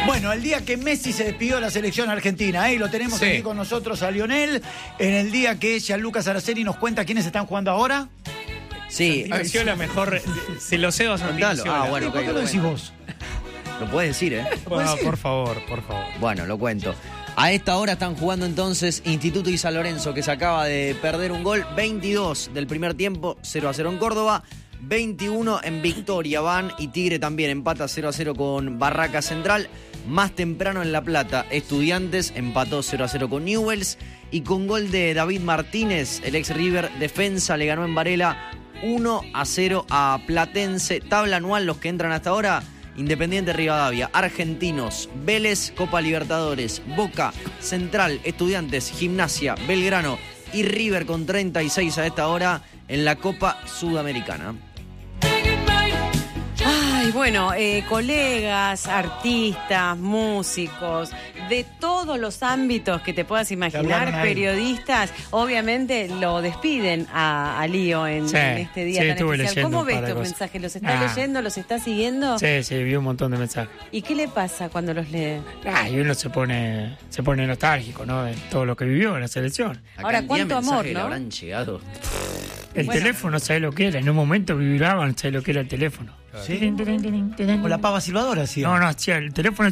Bueno, el día que Messi se despidió de la selección argentina, lo tenemos aquí con nosotros a Lionel. En el día que Gianluca Saraceni nos cuenta quiénes están jugando ahora. Sí. Santinola mejor. Si lo cedo a Santinola. Bueno, ¿Por qué lo decís vos? Lo puedes decir, ¿eh? Por favor. Bueno, lo cuento. A esta hora están jugando entonces Instituto y San Lorenzo, que se acaba de perder un gol. 22 del primer tiempo, 0-0 en Córdoba. 21 en Victoria van, y Tigre también empata 0-0 con Barraca Central. Más temprano en La Plata, Estudiantes empató 0-0 con Newell's, y con gol de David Martínez, el ex River Defensa le ganó en Varela 1-0 a Platense. Tabla anual, los que entran hasta ahora: Independiente Rivadavia, Argentinos, Vélez, Copa Libertadores, Boca, Central, Estudiantes, Gimnasia, Belgrano y River con 36 a esta hora en la Copa Sudamericana. Ay, bueno, colegas, artistas, músicos, de todos los ámbitos que te puedas imaginar, periodistas, obviamente lo despiden a Lío en este día tan especial. ¿Cómo ves tus mensajes? ¿Los estás leyendo? ¿Los estás siguiendo? Sí, vi un montón de mensajes. ¿Y qué le pasa cuando los lee? Y uno se pone nostálgico, ¿no? De todo lo que vivió en la selección. Ahora, ¿cuánto amor, no? Le habrán llegado. El teléfono, ¿sabes lo que era? En un momento vibraban, ¿sabes lo que era el teléfono? Sí. Con la pava silbadora hacía. No, hacía el teléfono.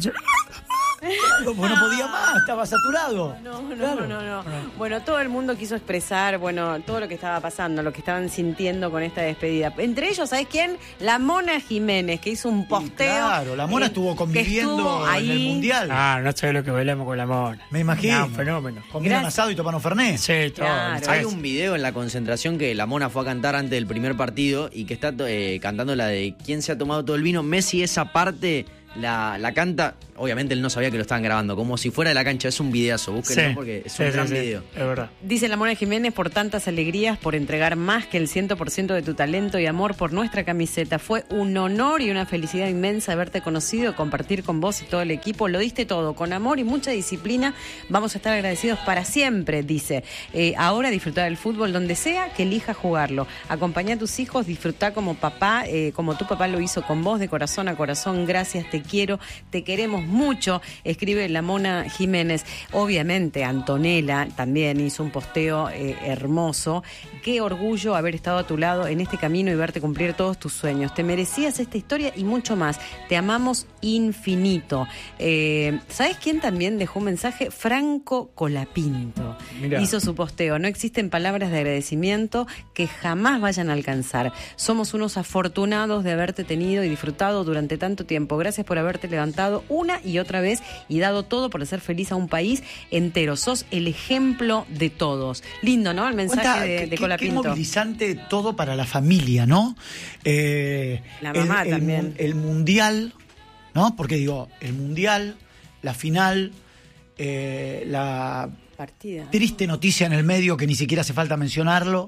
Porque no podía más, estaba saturado. No. Bueno, todo el mundo quiso expresar, todo lo que estaba pasando, lo que estaban sintiendo con esta despedida. Entre ellos, ¿sabes quién? La Mona Jiménez, que hizo un posteo. Claro, la Mona estuvo conviviendo en el Mundial. No sabes lo que bailamos con la Mona. Me imagino. Un fenómeno. Comieron asado y tomaron fernet. Sí, todo. Claro. Hay un video en la concentración que la Mona fue a cantar antes del primer partido y que está cantando la de ¿Quién se ha tomado todo el vino? Messi esa parte la canta. Obviamente él no sabía que lo estaban grabando, como si fuera de la cancha. Es un videazo, búsquenlo porque es un gran video. Es verdad. Dice la Mona Jiménez: por tantas alegrías, por entregar más que el 100% de tu talento y amor por nuestra camiseta. Fue un honor y una felicidad inmensa haberte conocido, compartir con vos y todo el equipo. Lo diste todo, con amor y mucha disciplina. Vamos a estar agradecidos para siempre, dice. Ahora disfrutar del fútbol donde sea que elijas jugarlo. Acompañá a tus hijos, disfrutá como papá, como tu papá lo hizo con vos, de corazón a corazón. Gracias, te quiero, te queremos mucho, escribe la Mona Jiménez. Obviamente Antonella también hizo un posteo hermoso. Qué orgullo haber estado a tu lado en este camino y verte cumplir todos tus sueños. Te merecías esta historia y mucho más. Te amamos infinito. ¿Sabes quién también dejó un mensaje? Franco Colapinto. Mirá. Hizo su posteo. No existen palabras de agradecimiento que jamás vayan a alcanzar. Somos unos afortunados de haberte tenido y disfrutado durante tanto tiempo. Gracias por haberte levantado una y otra vez y dado todo por hacer feliz a un país entero. Sos el ejemplo de todos. Lindo, ¿no? El mensaje de Colapinto. Qué movilizante todo para la familia, ¿no? La mamá también. El Mundial, ¿no? Porque digo, el Mundial, la final, la partida. Triste noticia en el medio que ni siquiera hace falta mencionarlo.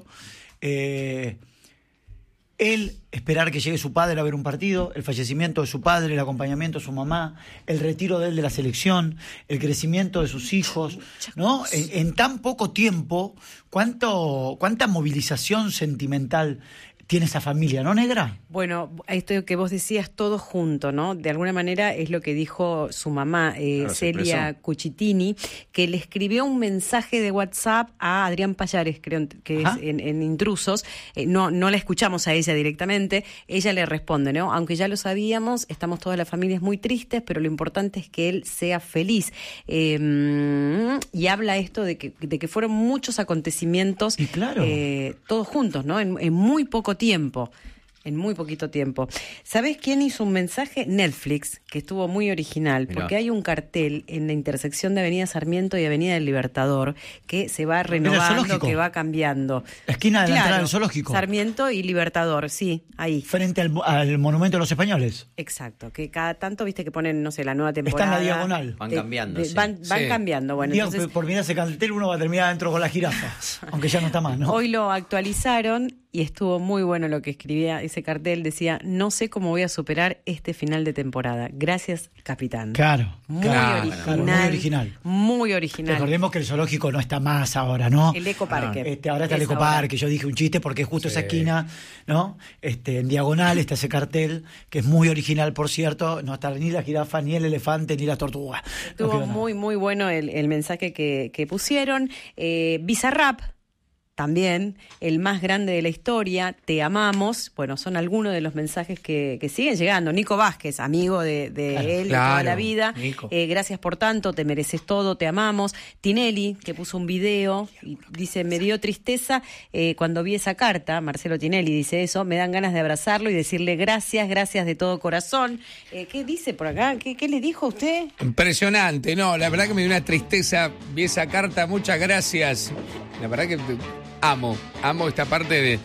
Él esperar que llegue su padre a ver un partido, el fallecimiento de su padre, el acompañamiento de su mamá, el retiro de él de la selección, el crecimiento de sus hijos, ¿no? En tan poco tiempo, cuánta movilización sentimental tiene esa familia, ¿no, Negra? Bueno, esto que vos decías, todo junto, ¿no? De alguna manera es lo que dijo su mamá, Celia Cucitini, que le escribió un mensaje de WhatsApp a Adrián Payares, creo que es en Intrusos. No la escuchamos a ella directamente. Ella le responde, ¿no? Aunque ya lo sabíamos, estamos todas las familias muy tristes, pero lo importante es que él sea feliz. Y habla esto de que fueron muchos acontecimientos, claro, todos juntos, ¿no? En muy poco tiempo. En muy poquito tiempo. ¿Sabés quién hizo un mensaje? Netflix, que estuvo muy original. Mirá. Porque hay un cartel en la intersección de Avenida Sarmiento y Avenida del Libertador que se va renovando, que va cambiando. La esquina de la entrada del zoológico. Sarmiento y Libertador, sí, ahí. Frente al Monumento de los Españoles. Exacto, que cada tanto, viste, que ponen, no sé, la nueva temporada. Está en la diagonal. Van cambiando. Van cambiando, bueno. Entonces, por mirar ese cartel uno va a terminar dentro con las jirafas, aunque ya no está más, ¿no? Hoy lo actualizaron y estuvo muy bueno lo que escribía ese cartel. Decía, no sé cómo voy a superar este final de temporada. Gracias, capitán. Claro. Muy Muy original. Muy original. Recordemos que el zoológico no está más ahora, ¿no? El ecoparque. Ahora está el ecoparque. Yo dije un chiste porque justo esa esquina, ¿no? En diagonal está ese cartel, que es muy original, por cierto. No está ni la jirafa, ni el elefante, ni la tortuga. Estuvo muy, muy bueno el mensaje que pusieron. Bizarrap. También, el más grande de la historia, te amamos. Bueno, son algunos de los mensajes que siguen llegando. Nico Vázquez, amigo de él de toda la vida. Gracias por tanto, te mereces todo, te amamos. Tinelli, que puso un video y dice, me dio tristeza cuando vi esa carta. Marcelo Tinelli dice eso, me dan ganas de abrazarlo y decirle gracias de todo corazón. ¿Qué dice por acá? ¿Qué le dijo a usted? Impresionante, no, la verdad que me dio una tristeza. Vi esa carta, muchas gracias. La verdad que amo esta parte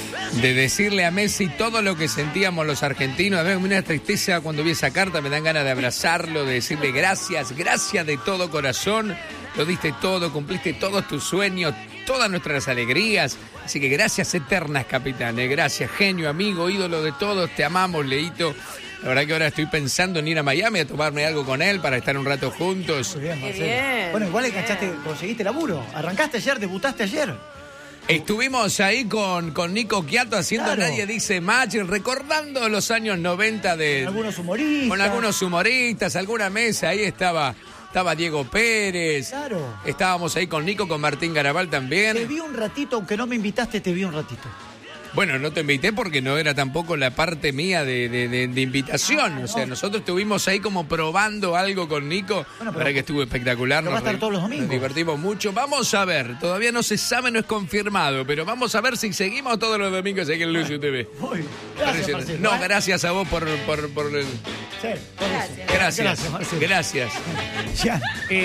de decirle a Messi todo lo que sentíamos los argentinos. A mí me dio una tristeza cuando vi esa carta, me dan ganas de abrazarlo, de decirle gracias de todo corazón. Lo diste todo, cumpliste todos tus sueños, todas nuestras alegrías. Así que gracias eternas, capitán. Gracias, genio, amigo, ídolo de todos. Te amamos, Leito. La verdad que ahora estoy pensando en ir a Miami a tomarme algo con él para estar un rato juntos. Muy bien, Marcelo. Bien, bueno, igual bien. conseguiste laburo. Arrancaste ayer, debutaste ayer. Estuvimos ahí con Nico Quiato haciendo Claro. Nadie Dice Match, recordando los años 90 Algunos humoristas. con algunos humoristas, alguna mesa, ahí estaba Diego Pérez. Claro. Estábamos ahí con Nico, con Martín Garabal también. Te vi un ratito, aunque no me invitaste, te vi un ratito. Bueno, no te invité porque no era tampoco la parte mía de invitación. O sea, nosotros estuvimos ahí como probando algo con Nico. Bueno, pero- la verdad que estuvo espectacular. pero va a estar todos los domingos. Nos divertimos mucho. Vamos a ver, todavía no se sabe, no es confirmado, pero vamos a ver si seguimos todos los domingos aquí en Lucio TV. Muy bien. Gracias, Marcelo. No, gracias a vos por el... Sí, por eso. Gracias, Marcelo. gracias. Ya.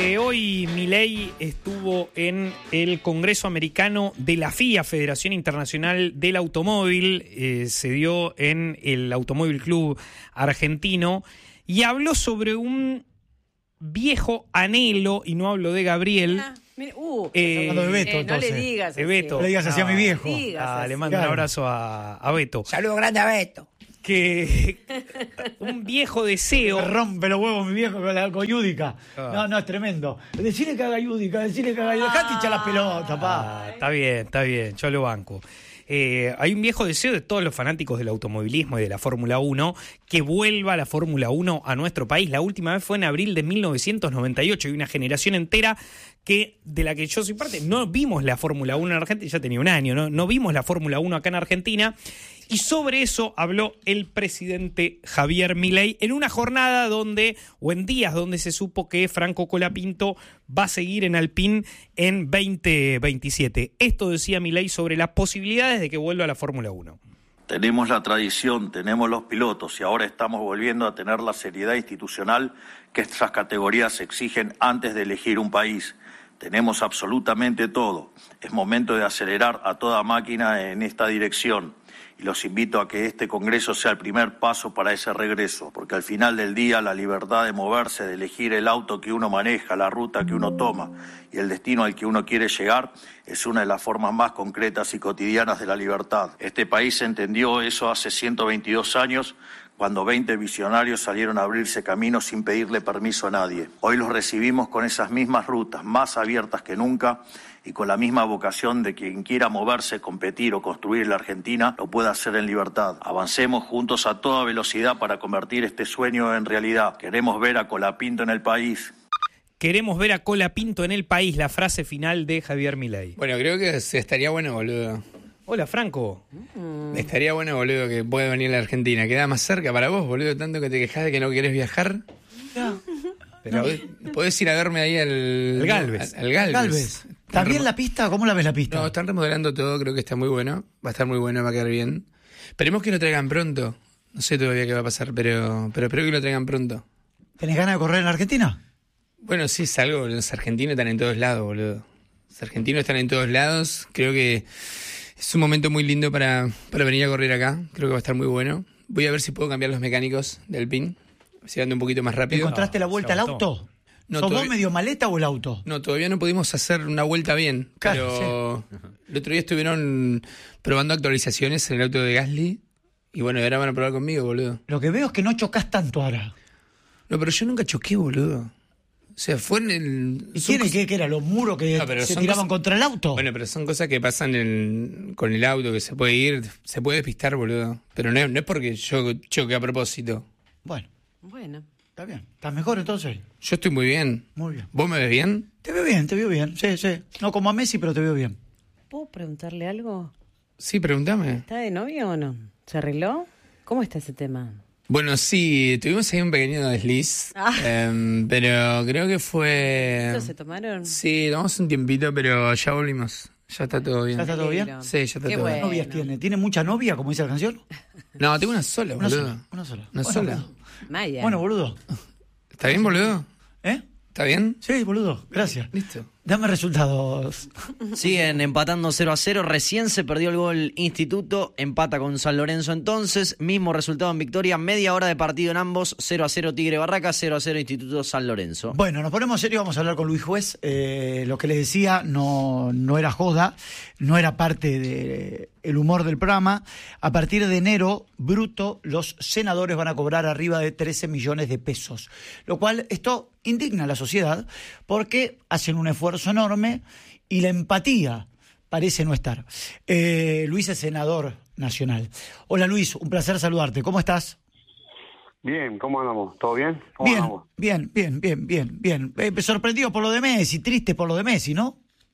Hoy Milei estuvo en el Congreso Americano de la FIA, Federación Internacional del Automóvil. Se dio en el Automóvil Club Argentino y habló sobre un viejo anhelo, y no hablo de Gabriel. Mire, hablando de Beto, no entonces. le digas De así. Beto. No le digas así a mi viejo. Le mando un Claro. abrazo a Beto. Saludo grande a Beto. Que un viejo deseo. Me rompe los huevos mi viejo con Yudica. Ah. No, es tremendo. Decirle que haga Yudica, decirle que haga Yudica. Dejate hinchar la pelota, pa. Está bien, yo lo banco. Hay un viejo deseo de todos los fanáticos del automovilismo y de la Fórmula 1 que vuelva la Fórmula 1 a nuestro país. La última vez fue en abril de 1998 y una generación entera de la que yo soy parte, no vimos la Fórmula 1 en Argentina, ya tenía un año, no vimos la Fórmula 1 acá en Argentina. Y sobre eso habló el presidente Javier Milei en una jornada en días donde se supo que Franco Colapinto va a seguir en Alpine en 2027. Esto decía Milei sobre las posibilidades de que vuelva a la Fórmula 1. Tenemos la tradición, tenemos los pilotos y ahora estamos volviendo a tener la seriedad institucional que estas categorías exigen antes de elegir un país. Tenemos absolutamente todo. Es momento de acelerar a toda máquina en esta dirección. Y los invito a que este Congreso sea el primer paso para ese regreso, porque al final del día la libertad de moverse, de elegir el auto que uno maneja, la ruta que uno toma y el destino al que uno quiere llegar es una de las formas más concretas y cotidianas de la libertad. Este país entendió eso hace 122 años, cuando 20 visionarios salieron a abrirse camino sin pedirle permiso a nadie. Hoy los recibimos con esas mismas rutas, más abiertas que nunca, y con la misma vocación de quien quiera moverse, competir o construir en la Argentina, lo pueda hacer en libertad. Avancemos juntos a toda velocidad para convertir este sueño en realidad. Queremos ver a Colapinto en el país. Queremos ver a Colapinto en el país, la frase final de Javier Milei. Bueno, creo que estaría bueno, boludo. Hola, Franco. Estaría bueno, boludo, que pueda venir a la Argentina. Queda más cerca para vos, boludo, tanto que te quejás de que no querés viajar. Pero podés ir a verme ahí al Galvez. Al Galvez. Galvez. ¿Está bien la pista? ¿Cómo la ves la pista? No, están remodelando todo, creo que está muy bueno. Va a estar muy bueno, va a quedar bien. Esperemos que lo traigan pronto. No sé todavía qué va a pasar, pero espero que lo traigan pronto. ¿Tenés ganas de correr en Argentina? Bueno, sí, es algo. Los argentinos están en todos lados, boludo. Los argentinos están en todos lados. Creo que es un momento muy lindo para venir a correr acá. Creo que va a estar muy bueno. Voy a ver si puedo cambiar los mecánicos del PIN. Si ando un poquito más rápido. ¿Encontraste la vuelta al auto? No, ¿Sos vos medio maleta o el auto? No, todavía no pudimos hacer una vuelta bien, Claro, pero el otro día estuvieron probando actualizaciones en el auto de Gasly y bueno, ahora van a probar conmigo, boludo. Lo que veo es que no chocás tanto ahora. No, pero yo nunca choqué, boludo. O sea, fue en el... ¿Y qué era? ¿Los muros que No, pero se son tiraban cosas- contra el auto? Bueno, pero son cosas que pasan con el auto, que se puede ir, se puede despistar, boludo. Pero no es porque yo choque a propósito. Bueno, Bueno. está bien. ¿Estás mejor entonces? Yo estoy muy bien. Muy bien. ¿Vos me ves bien? Te veo bien. Sí. No como a Messi, pero te veo bien. ¿Puedo preguntarle algo? Sí, pregúntame. ¿Está de novio o no? ¿Se arregló? ¿Cómo está ese tema? Bueno, sí, tuvimos ahí un pequeño desliz, pero creo que fue... ¿Esto se tomaron? Sí, tomamos un tiempito, pero ya volvimos. Ya está todo bien. ¿Ya está todo bien? Tranquilo. Sí, ya está Qué todo bien. bueno. ¿Novias tiene? ¿Tiene mucha novia, como dice la canción? No, tengo una sola, Una boludo. sola. Una sola. Una Bueno, sola. boludo. Maya. Bueno, boludo. ¿Está bien, boludo? ¿Eh? ¿Está bien? Sí, boludo. Gracias. Listo. Dame resultados. Siguen empatando 0-0. Recién se perdió el gol Instituto. Empata con San Lorenzo entonces. Mismo resultado en victoria. Media hora de partido en ambos. 0-0 Tigre Barraca. 0-0 Instituto San Lorenzo. Bueno, nos ponemos serios, vamos a hablar con Luis Juez. Lo que les decía no era joda, no era parte del humor del programa. A partir de enero, bruto, los senadores van a cobrar arriba de 13 millones de pesos. Lo cual, esto indigna a la sociedad porque hacen un esfuerzo enorme y la empatía parece no estar. Luis es senador nacional. Hola Luis, un placer saludarte. ¿Cómo estás? Bien, ¿cómo andamos? ¿Todo bien? ¿Cómo andamos? Bien. Sorprendido por lo de Messi, triste por lo de Messi, ¿no?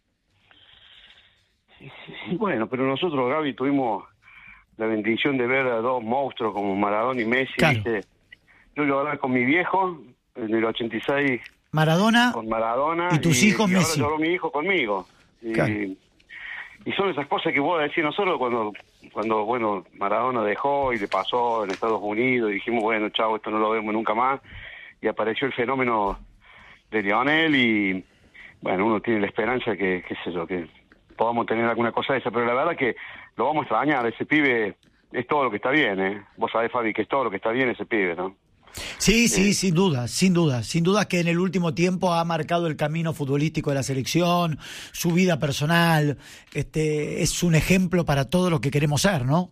Sí, bueno, pero nosotros, Gaby, tuvimos la bendición de ver a dos monstruos como Maradona y Messi. Claro. ¿Viste? Yo lloraba con mi viejo en el 86 Maradona con Maradona. y tus hijos y Messi. ahora lloró mi hijo conmigo. Claro. Y son esas cosas que vos decís nosotros cuando bueno, Maradona dejó y le pasó en Estados Unidos y dijimos, bueno, chao, esto no lo vemos nunca más. Y apareció el fenómeno de Lionel y, bueno, uno tiene la esperanza que, qué sé yo, que podamos tener alguna cosa de esa, pero la verdad que lo vamos a extrañar. Ese pibe es todo lo que está bien, ¿eh? Vos sabés, Fabi, que es todo lo que está bien ese pibe, ¿no? Sí, sin duda que en el último tiempo ha marcado el camino futbolístico de la selección, su vida personal, es un ejemplo para todo lo que queremos ser, ¿no?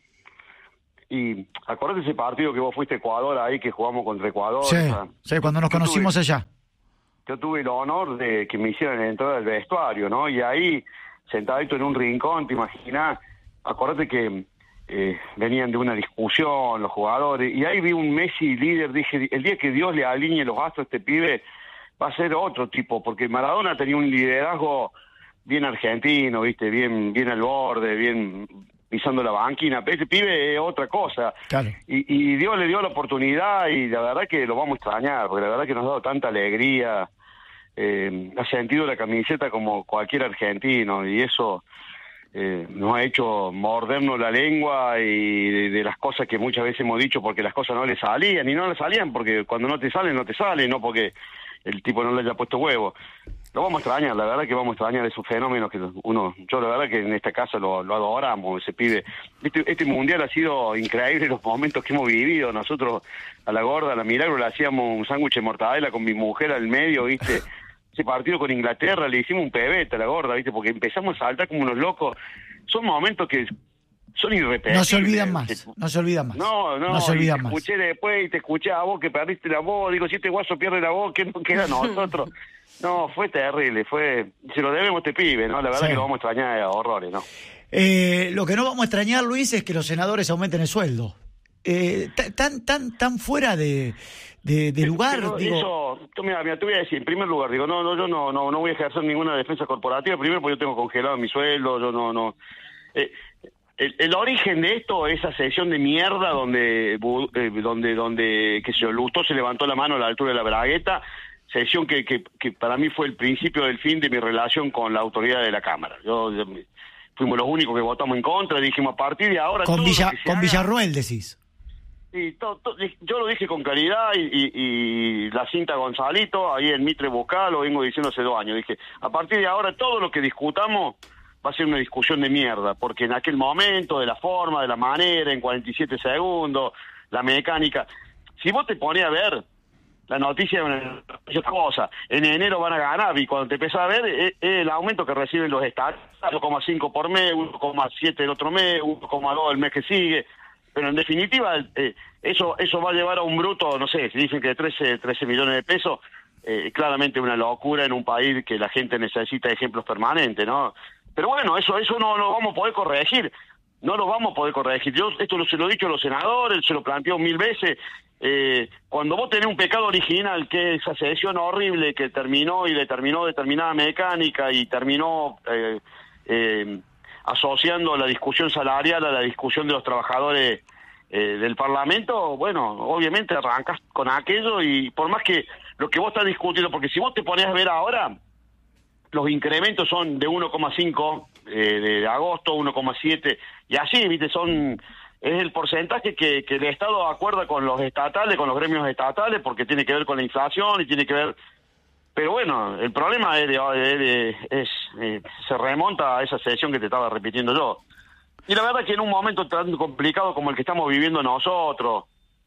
Y acordate ese partido que vos fuiste a Ecuador ahí, que jugamos contra Ecuador. Sí, o sea, sí, cuando nos conocimos allá. Yo tuve el honor de que me hicieran entrar al vestuario, ¿no? Y ahí, sentadito en un rincón, te imaginás, acordate que venían de una discusión los jugadores, y ahí vi un Messi líder, dije, el día que Dios le alinee los astros a este pibe, va a ser otro tipo, porque Maradona tenía un liderazgo bien argentino, ¿viste? Bien al borde, bien pisando la banquina, pero este pibe es otra cosa. Claro. Y Dios le dio la oportunidad y la verdad que lo vamos a extrañar, porque la verdad que nos ha dado tanta alegría, ha sentido la camiseta como cualquier argentino, y eso nos ha hecho mordernos la lengua y de las cosas que muchas veces hemos dicho porque las cosas no le salían, y no le salían porque cuando no te salen, no porque el tipo no le haya puesto huevo. Lo vamos a extrañar, la verdad que vamos a extrañar esos fenómenos que yo la verdad que en esta casa lo adoramos, ese pibe. Este mundial ha sido increíble, los momentos que hemos vivido. Nosotros a la gorda, a la Milagro, le hacíamos un sándwich de mortadela con mi mujer al medio, ¿viste? Ese partido con Inglaterra le hicimos un pebete a la gorda, ¿viste? Porque empezamos a saltar como unos locos. Son momentos que son irrepetibles. No se olvidan más. No, se olvidan más. Te escuché después y te escuché a vos que perdiste la voz. Digo, si este guaso pierde la voz, ¿qué no queda nosotros? No, fue terrible, se lo debemos a este pibe, ¿no? La verdad Sí. que lo vamos a extrañar a horrores, ¿no? Lo que no vamos a extrañar, Luis, es que los senadores aumenten el sueldo. Tan fuera de lugar, Pero digo. eso, mira, te voy a decir, en primer lugar, digo, yo no voy a ejercer ninguna defensa corporativa, primero porque yo tengo congelado mi sueldo, yo no. El origen de esto es esa sesión de mierda donde qué sé yo, Lustó se levantó la mano a la altura de la bragueta, sesión que para mí fue el principio del fin de mi relación con la autoridad de la Cámara. Fuimos los únicos que votamos en contra, dijimos a partir de ahora... Con todo lo que se haga- Villarroel decís. Sí, yo lo dije con claridad y la cinta Gonzalito, ahí en Mitre Vocal, lo vengo diciendo hace 2 años. Dije, a partir de ahora todo lo que discutamos va a ser una discusión de mierda, porque en aquel momento, de la forma, de la manera, en 47 segundos, la mecánica... Si vos te pones a ver la noticia es otra cosa. En enero van a ganar y cuando te empezás a ver es el aumento que reciben los estados, 1,5 por mes, 1,7 el otro mes, 1,2 el mes que sigue. Pero en definitiva, eso va a llevar a un bruto, no sé, si dicen que de 13 millones de pesos, claramente una locura en un país que la gente necesita ejemplos permanentes, ¿no? Pero bueno, eso no lo vamos a poder corregir. No lo vamos a poder corregir. Yo esto se lo he dicho a los senadores, se lo planteo 1000 veces. Cuando vos tenés un pecado original, que es esa sesión horrible que terminó y determinó determinada mecánica y terminó asociando la discusión salarial a la discusión de los trabajadores del Parlamento, bueno, obviamente arrancas con aquello y por más que lo que vos estás discutiendo, porque si vos te pones a ver ahora, los incrementos son de 1,5 de agosto, 1,7 y así, viste, es el porcentaje que el Estado acuerda con los estatales, con los gremios estatales, porque tiene que ver con la inflación y tiene que ver. Pero bueno, el problema se remonta a esa sesión que te estaba repitiendo yo. Y la verdad que en un momento tan complicado como el que estamos viviendo nosotros.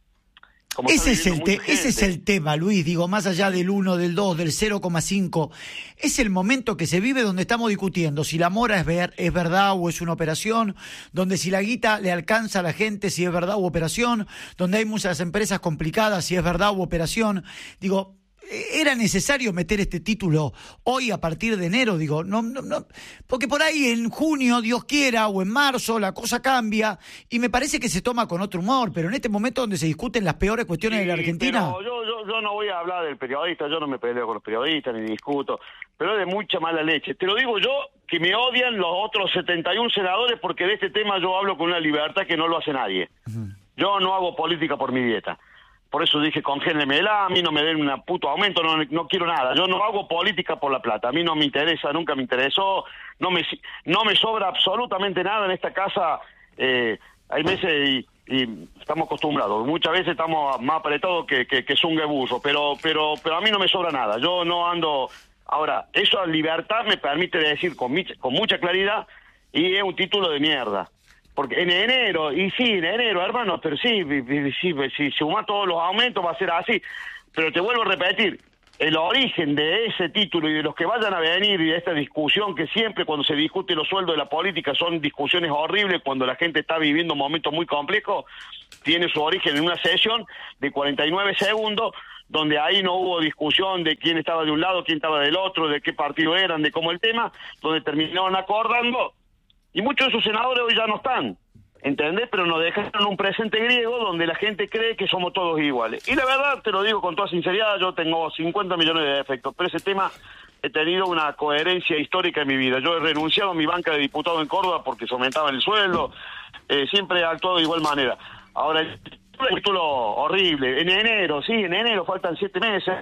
Ese es el tema, Luis, digo, más allá del 1, del 2, del 0,5, es el momento que se vive donde estamos discutiendo si la mora es verdad o es una operación, donde si la guita le alcanza a la gente, si es verdad u operación, donde hay muchas empresas complicadas, si es verdad u operación. Digo, ¿era necesario meter este título hoy a partir de enero? Digo, no, porque por ahí en junio, Dios quiera, o en marzo, la cosa cambia y me parece que se toma con otro humor, pero en este momento donde se discuten las peores cuestiones de la Argentina. Pero yo no voy a hablar del periodista, yo no me peleo con los periodistas ni discuto, pero es de mucha mala leche. Te lo digo yo, que me odian los otros 71 senadores porque de este tema yo hablo con una libertad que no lo hace nadie. Uh-huh. Yo no hago política por mi dieta. Por eso dije, congélenmela, a mí no me den un puto aumento, no quiero nada. Yo no hago política por la plata, a mí no me interesa, nunca me interesó, no me sobra absolutamente nada en esta casa. Hay meses y estamos acostumbrados, muchas veces estamos más apretados que zungue burro, pero a mí no me sobra nada, yo no ando. Ahora, eso a libertad me permite decir con mucha claridad, y es un título de mierda. Porque en enero, hermano, pero sí, si suma todos los aumentos va a ser así. Pero te vuelvo a repetir, el origen de ese título y de los que vayan a venir y de esta discusión que siempre cuando se discute los sueldos de la política son discusiones horribles cuando la gente está viviendo momentos muy complejos, tiene su origen en una sesión de 49 segundos donde ahí no hubo discusión de quién estaba de un lado, quién estaba del otro, de qué partido eran, de cómo el tema, donde terminaron acordando. Y muchos de sus senadores hoy ya no están, ¿entendés? Pero nos dejaron un presente griego donde la gente cree que somos todos iguales. Y la verdad, te lo digo con toda sinceridad, yo tengo 50 millones de defectos, pero ese tema he tenido una coherencia histórica en mi vida. Yo he renunciado a mi banca de diputado en Córdoba porque se aumentaba el sueldo, siempre he actuado de igual manera. Ahora, el título horrible, en enero, faltan 7 meses.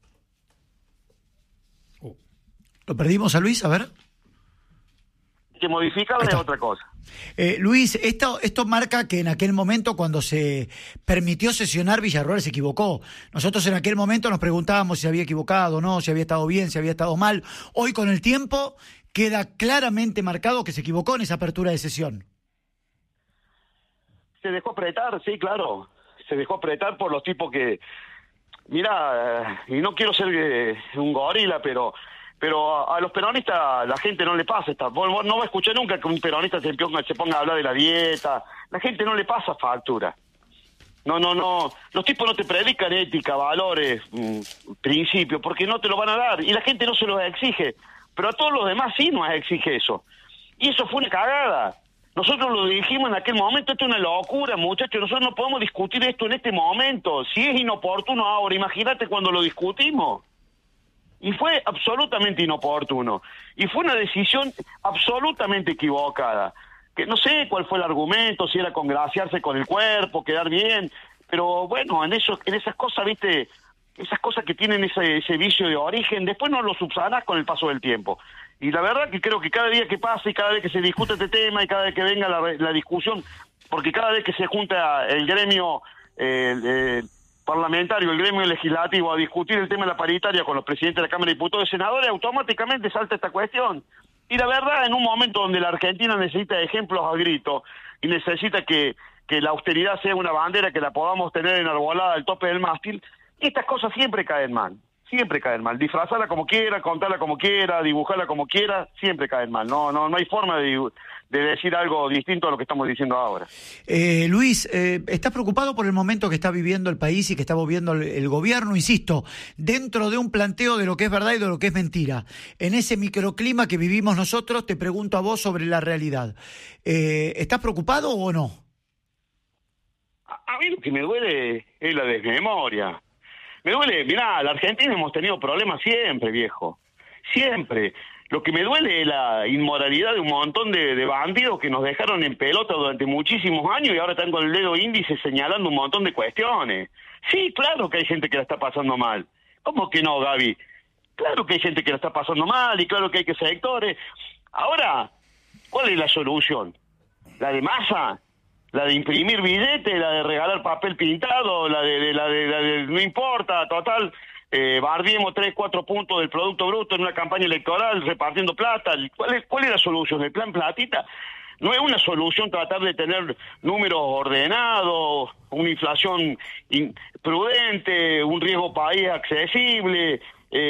¿Lo perdimos a Luis? A ver. Que modificarlo es otra cosa. Luis, esto marca que en aquel momento cuando se permitió sesionar Villarroel se equivocó. Nosotros en aquel momento nos preguntábamos si había equivocado o no, si había estado bien, si había estado mal. Hoy con el tiempo queda claramente marcado que se equivocó en esa apertura de sesión. Se dejó apretar, sí, claro. Se dejó apretar por los tipos que... Mirá, y no quiero ser un gorila, pero a los peronistas la gente no le pasa vos no va a escuchar nunca que un peronista se ponga a hablar de la dieta. La gente no le pasa factura. No, los tipos no te predican ética, valores, principios, porque no te lo van a dar y la gente no se los exige, pero a todos los demás sí nos exige eso. Y eso fue una cagada. Nosotros lo dijimos en aquel momento, esto es una locura, muchachos, nosotros no podemos discutir esto en este momento. Si es inoportuno ahora, imagínate cuando lo discutimos. Y fue absolutamente inoportuno. Y fue una decisión absolutamente equivocada. Que no sé cuál fue el argumento, si era congraciarse con el cuerpo, quedar bien, pero bueno, en esas cosas, viste, esas cosas que tienen ese vicio de origen, después no lo subsanás con el paso del tiempo. Y la verdad que creo que cada día que pasa y cada vez que se discute este tema y cada vez que venga la discusión, porque cada vez que se junta el gremio parlamentario, el gremio legislativo a discutir el tema de la paritaria con los presidentes de la Cámara de Diputados y Senadores, automáticamente salta esta cuestión. Y la verdad, en un momento donde la Argentina necesita ejemplos a grito y necesita que la austeridad sea una bandera que la podamos tener enarbolada al tope del mástil, estas cosas siempre caen mal. siempre caen mal. Disfrazarla como quiera, contarla como quiera, dibujarla como quiera, siempre caen mal. No hay forma de decir algo distinto a lo que estamos diciendo ahora. Luis, ¿estás preocupado por el momento que está viviendo el país y que está viviendo el gobierno? Insisto, dentro de un planteo de lo que es verdad y de lo que es mentira. En ese microclima que vivimos nosotros, te pregunto a vos sobre la realidad. ¿Estás preocupado o no? A mí lo que me duele es la desmemoria. Me duele, mirá, la Argentina hemos tenido problemas siempre, viejo. Siempre. Lo que me duele es la inmoralidad de un montón de bandidos que nos dejaron en pelota durante muchísimos años y ahora están con el dedo índice señalando un montón de cuestiones. Sí, claro que hay gente que la está pasando mal. ¿Cómo que no, Gaby? Claro que hay gente que la está pasando mal y claro que hay que sectores. Ahora, ¿cuál es la solución? ¿La de Massa? ¿La de imprimir billetes? ¿La de regalar papel pintado? ¿La de no importa, total, bardiemos 3-4 puntos del Producto Bruto en una campaña electoral repartiendo plata? ¿Cuál es la solución? ¿El plan platita? No es una solución tratar de tener números ordenados, una inflación prudente, un riesgo país accesible.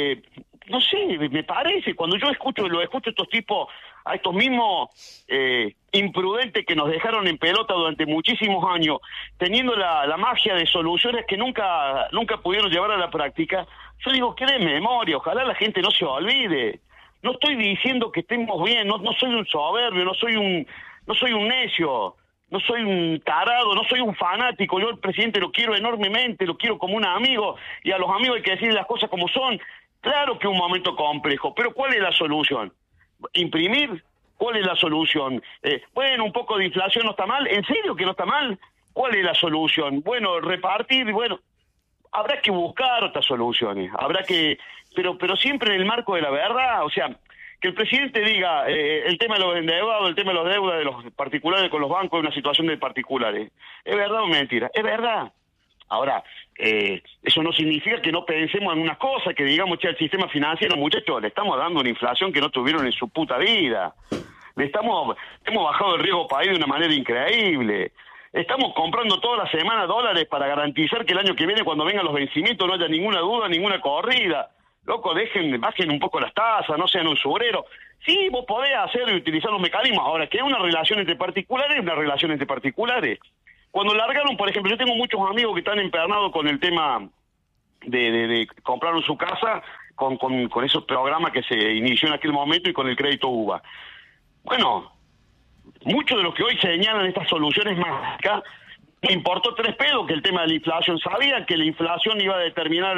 No sé, me parece, cuando yo escucho a estos tipos, a estos mismos imprudentes que nos dejaron en pelota durante muchísimos años, teniendo la magia de soluciones que nunca pudieron llevar a la práctica, yo digo, qué de memoria, ojalá la gente no se olvide. No estoy diciendo que estemos bien, no soy un soberbio, no soy un necio, no soy un tarado, no soy un fanático. Yo al presidente lo quiero enormemente, lo quiero como un amigo, y a los amigos hay que decirle las cosas como son. Claro que es un momento complejo, pero ¿cuál es la solución? ¿Imprimir? ¿Cuál es la solución? Bueno, un poco de inflación no está mal. ¿En serio que no está mal? ¿Cuál es la solución? Bueno, repartir, bueno, habrá que buscar otras soluciones, pero siempre en el marco de la verdad. O sea, que el presidente diga el tema de los endeudados, el tema de los deudas de los particulares con los bancos es una situación de particulares. ¿Es verdad o mentira? Es verdad. Ahora, eso no significa que no pensemos en unas cosas, que digamos, che, el sistema financiero, muchachos, le estamos dando una inflación que no tuvieron en su puta vida. Hemos bajado el riesgo país de una manera increíble. Estamos comprando toda la semana dólares para garantizar que el año que viene, cuando vengan los vencimientos, no haya ninguna duda, ninguna corrida. Loco, bajen un poco las tasas, no sean usureros. Sí, vos podés hacer y utilizar los mecanismos. Ahora, que es una relación entre particulares, es una relación entre particulares. Cuando largaron, por ejemplo, yo tengo muchos amigos que están empernados con el tema de compraron su casa con esos programas que se inició en aquel momento y con el crédito UVA. Bueno, muchos de los que hoy señalan estas soluciones mágicas, me importó 3 pesos que el tema de la inflación. Sabían que la inflación iba a determinar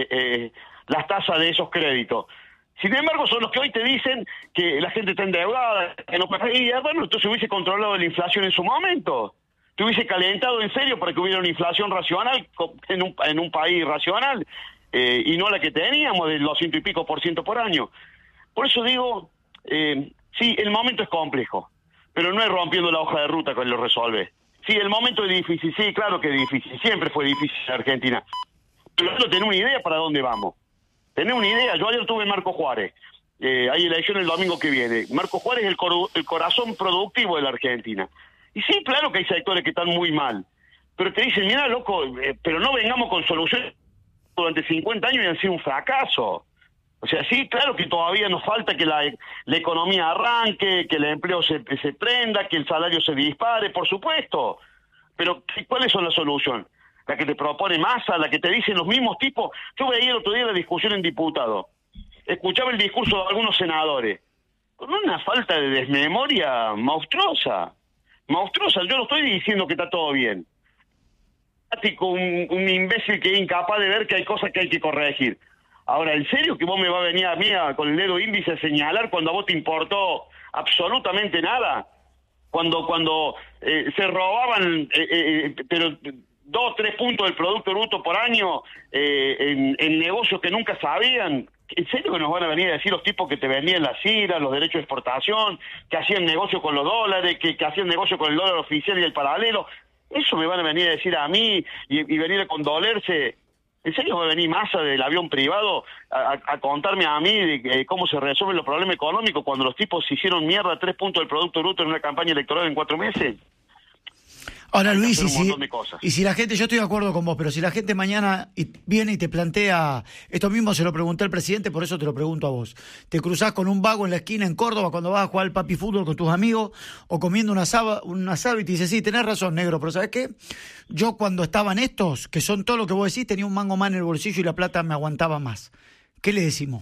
las tasas de esos créditos. Sin embargo, son los que hoy te dicen que la gente está endeudada, que no paga. Y bueno, entonces hubiese controlado la inflación en su momento. Te hubiese calentado en serio para que hubiera una inflación racional en un país racional y no la que teníamos de los 100 y pico % por año. Por eso digo, sí, el momento es complejo, pero no es rompiendo la hoja de ruta que lo resuelve. Sí, el momento es difícil, sí, claro que es difícil, siempre fue difícil en Argentina. Pero tener una idea para dónde vamos. Tener una idea. Yo ayer tuve Marco Juárez, hay elecciones el domingo que viene. Marco Juárez es el corazón productivo de la Argentina. Y sí, claro que hay sectores que están muy mal, pero te dicen, mira, loco, pero no vengamos con soluciones durante 50 años y han sido un fracaso. O sea, sí, claro que todavía nos falta que la economía arranque, que el empleo se prenda, que el salario se dispare, por supuesto. Pero, ¿cuáles son las soluciones? La que te propone Massa, la que te dicen los mismos tipos. Yo veía el otro día la discusión en diputados. Escuchaba el discurso de algunos senadores. Con una falta de desmemoria monstruosa. Monstruosa, yo no estoy diciendo que está todo bien. Un imbécil que es incapaz de ver que hay cosas que hay que corregir. Ahora, ¿en serio que vos me vas a venir a mí con el dedo índice a señalar cuando a vos te importó absolutamente nada? Cuando se robaban pero 2 o 3 puntos del Producto Bruto por año en negocios que nunca sabían. ¿En serio que nos van a venir a decir los tipos que te vendían las IRA, los derechos de exportación, que hacían negocio con los dólares, que hacían negocio con el dólar oficial y el paralelo? Eso me van a venir a decir a mí y venir a condolerse. ¿En serio va a venir Massa del avión privado a contarme a mí de cómo se resuelven los problemas económicos cuando los tipos se hicieron mierda 3 puntos del Producto Bruto en una campaña electoral en 4 meses? Ahora, Hay que Luis, hacer un montón de cosas. y si la gente, yo estoy de acuerdo con vos, pero si la gente mañana viene y te plantea, esto mismo se lo pregunté al presidente, por eso te lo pregunto a vos. Te cruzás con un vago en la esquina en Córdoba cuando vas a jugar al papi fútbol con tus amigos o comiendo un asado y te dice, sí, tenés razón, negro, pero ¿sabés qué? Yo cuando estaban estos, que son todo lo que vos decís, tenía un mango más en el bolsillo y la plata me aguantaba más. ¿Qué le decimos?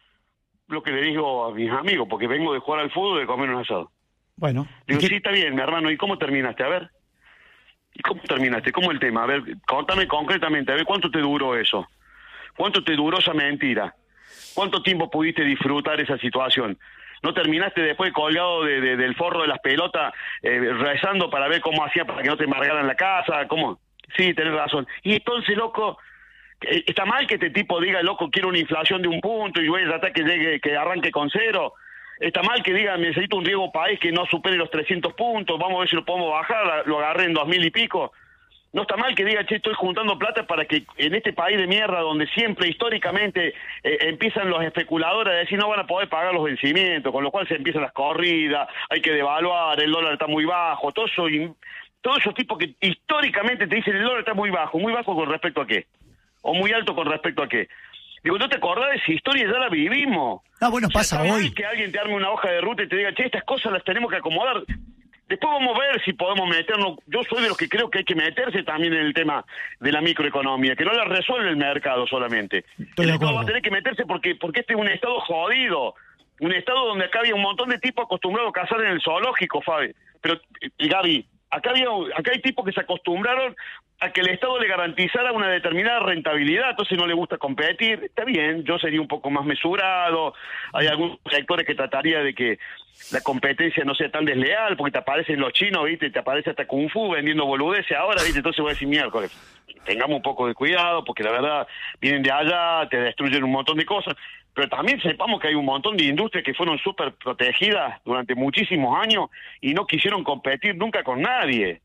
Lo que le digo a mis amigos, porque vengo de jugar al fútbol y de comer un asado. Bueno. Digo, sí, está bien, mi hermano, ¿y cómo terminaste? A ver. ¿Y cómo terminaste? ¿Cómo el tema? A ver, contame concretamente, a ver, ¿cuánto te duró eso? ¿Cuánto te duró esa mentira? ¿Cuánto tiempo pudiste disfrutar esa situación? ¿No terminaste después colgado del forro de las pelotas rezando para ver cómo hacía para que no te embargaran la casa? ¿Cómo? Sí, tenés razón. Y entonces, loco, está mal que este tipo diga, loco, quiero una inflación de 1 punto y voy a tratar que arranque con 0. Está mal que diga, necesito un riesgo país que no supere los 300 puntos, vamos a ver si lo podemos bajar, lo agarré en 2000 y pico. No está mal que diga, che, estoy juntando plata para que en este país de mierda, donde siempre históricamente empiezan los especuladores a decir no van a poder pagar los vencimientos, con lo cual se empiezan las corridas, hay que devaluar, el dólar está muy bajo, todos esos tipos que históricamente te dicen el dólar está muy bajo con respecto a qué, o muy alto con respecto a qué. Digo, ¿no te acordás de esa historia? Ya la vivimos. Ah, bueno, pasa hoy. Que alguien te arme una hoja de ruta y te diga, che, estas cosas las tenemos que acomodar. Después vamos a ver si podemos meternos. Yo soy de los que creo que hay que meterse también en el tema de la microeconomía, que no la resuelve el mercado solamente. El Estado va a tener que meterse porque este es un Estado jodido. Un Estado donde acá había un montón de tipos acostumbrados a cazar en el zoológico, Fabi. Pero, Gaby, acá hay tipos que se acostumbraron a que el Estado le garantizara una determinada rentabilidad, entonces no le gusta competir. Está bien, yo sería un poco más mesurado, hay algunos sectores que trataría de que la competencia no sea tan desleal, porque te aparecen los chinos, ¿viste? Te aparece hasta Kung Fu vendiendo boludeces ahora, ¿viste? Entonces voy a decir, miércoles, tengamos un poco de cuidado, porque la verdad, vienen de allá, te destruyen un montón de cosas, pero también sepamos que hay un montón de industrias que fueron súper protegidas durante muchísimos años y no quisieron competir nunca con nadie.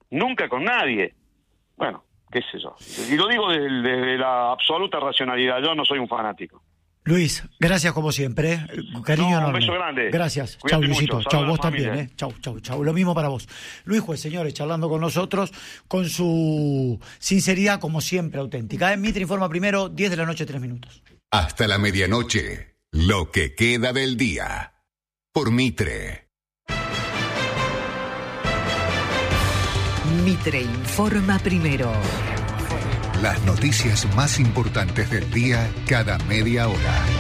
Bueno, qué sé yo. Y lo digo desde la absoluta racionalidad, yo no soy un fanático. Luis, gracias como siempre, cariño enorme. Un beso grande. Gracias. Cuídate Chau, Luisito. mucho. Chau, vos también, Chau. Lo mismo para vos. Luis Juez, señores, charlando con nosotros, con su sinceridad, como siempre, auténtica. Mitre informa primero, 10 de la noche, 3 minutos. Hasta la medianoche, lo que queda del día. Por Mitre. Mitre informa primero. Las noticias más importantes del día cada media hora.